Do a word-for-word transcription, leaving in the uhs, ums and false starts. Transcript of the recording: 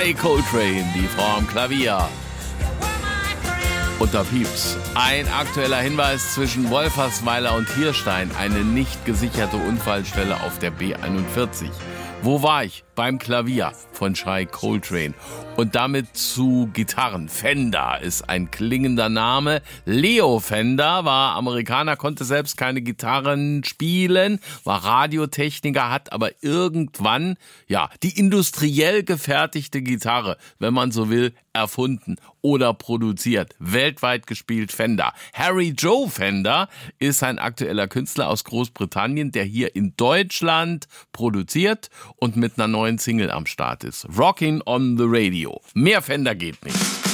Shea Coltrane, die Frau am Klavier. Unter Pieps. Ein aktueller Hinweis: zwischen Wolfersweiler und Hirstein eine nicht gesicherte Unfallstelle auf der B einundvierzig. Wo war ich? Beim Klavier von Shea Coltrane. Und damit zu Gitarren. Fender ist ein klingender Name. Leo Fender war Amerikaner, konnte selbst keine Gitarren spielen, war Radiotechniker, hat aber irgendwann, ja, die industriell gefertigte Gitarre, wenn man so will, erfunden oder produziert. Weltweit gespielt Fender. Harry Joe Fender ist ein aktueller Künstler aus Großbritannien, der hier in Deutschland produziert und mit einer neuen Single am Start ist. Rockin' on the Radio. Mehr Fender geht nicht.